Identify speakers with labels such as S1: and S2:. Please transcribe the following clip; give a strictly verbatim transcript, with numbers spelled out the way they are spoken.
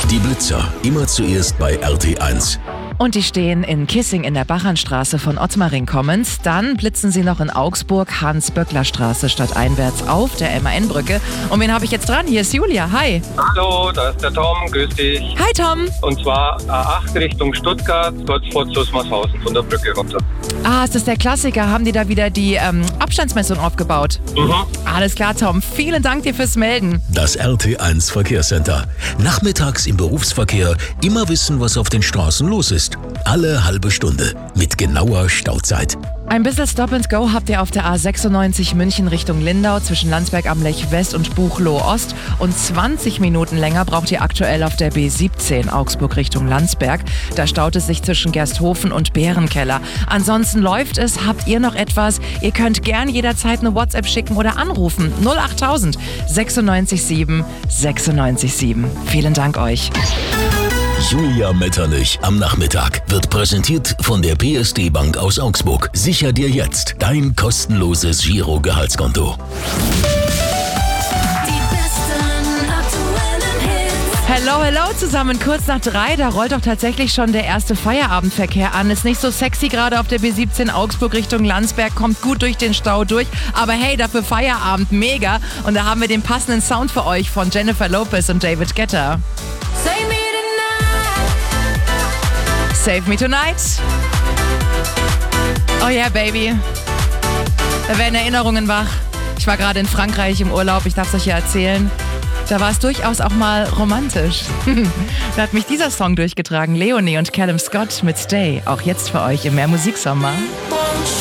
S1: Die Blitzer, immer zuerst bei R T eins.
S2: Und die stehen in Kissing in der Bachernstraße von Ottmaring kommend. Dann blitzen sie noch in Augsburg, Hans-Böckler-Straße stadteinwärts auf der M A N-Brücke. Und wen habe ich jetzt dran? Hier ist Julia. Hi.
S3: Hallo, da ist der Tom. Grüß dich.
S2: Hi, Tom.
S3: Und zwar A acht Richtung Stuttgart, kurz vor Zusmarshausen von der Brücke runter.
S2: Ah, ist das der Klassiker? Haben die da wieder die ähm, Abstandsmessung aufgebaut?
S3: Mhm.
S2: Alles klar, Tom. Vielen Dank dir fürs Melden.
S1: Das R T eins Verkehrscenter. Nachmittags im Berufsverkehr immer wissen, was auf den Straßen los ist. Alle halbe Stunde mit genauer Stauzeit.
S2: Ein bisschen Stop and Go habt ihr auf der A sechsundneunzig München Richtung Lindau zwischen Landsberg am Lech West und Buchloe Ost. Und zwanzig Minuten länger braucht ihr aktuell auf der B siebzehn Augsburg Richtung Landsberg. Da staut es sich zwischen Gersthofen und Bärenkeller. Ansonsten läuft es. Habt ihr noch etwas? Ihr könnt gern jederzeit eine WhatsApp schicken oder anrufen. null achttausend sechsundneunzig sieben sechsundneunzig sieben. Vielen Dank euch.
S1: Julia Metternich am Nachmittag wird präsentiert von der P S D Bank aus Augsburg. Sicher dir jetzt dein kostenloses Giro-Gehaltskonto.
S2: Hello, hello zusammen, kurz nach drei, da rollt doch tatsächlich schon der erste Feierabendverkehr an. Ist nicht so sexy gerade auf der B siebzehn Augsburg Richtung Landsberg, kommt gut durch den Stau durch, aber hey, dafür Feierabend, mega. Und da haben wir den passenden Sound für euch von Jennifer Lopez und David Guetta. Save Me Tonight. Oh yeah, baby. Da werden Erinnerungen wach. Ich war gerade in Frankreich im Urlaub, ich darf es euch ja erzählen. Da war es durchaus auch mal romantisch. Da hat mich dieser Song durchgetragen. Leonie und Callum Scott mit Stay. Auch jetzt für euch im Mehr Musik Sommer.